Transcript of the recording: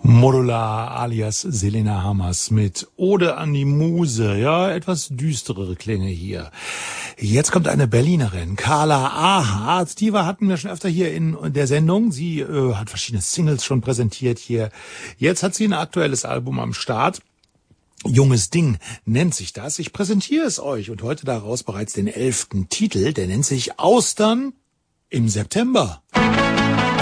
Modular alias Selena Hammers mit Ode an die Muse. Ja, etwas düsterere Klänge hier. Jetzt kommt eine Berlinerin, Carla Ahardt. Die hatten wir schon öfter hier in der Sendung. Sie hat verschiedene Singles schon präsentiert hier. Jetzt hat sie ein aktuelles Album am Start. Junges Ding nennt sich das. Ich präsentiere es euch und heute daraus bereits den 11. Titel. Der nennt sich Austern im September.